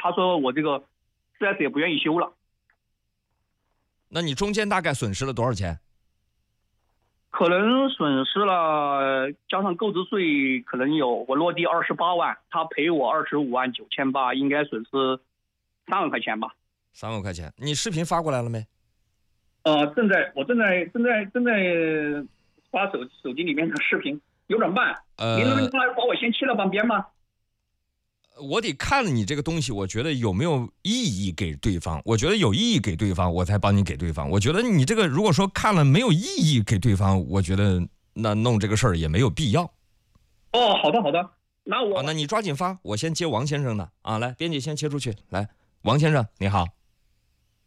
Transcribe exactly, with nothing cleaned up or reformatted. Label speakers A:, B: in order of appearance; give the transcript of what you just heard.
A: 他说我这个四 S 也不愿意修了。
B: 那你中间大概损失了多少钱？
A: 可能损失了加上购置税，可能有我落地二十八万，他赔我二十五万九千八，应该损失三万块钱吧。
B: 三万块钱，你视频发过来了没？
A: 呃，正在我正在正在正在发手手机里面的视频，有点慢。
B: 呃，
A: 您能不能把我先切到旁边吗？
B: 我得看了你这个东西，我觉得有没有意义给对方。我觉得有意义给对方，我才帮你给对方。我觉得你这个如果说看了没有意义给对方，我觉得那弄这个事儿也没有必要。
A: 哦，好的好的，那我、
B: 啊、那你抓紧发，我先接王先生的啊，来，编辑先切出去。来，王先生你好。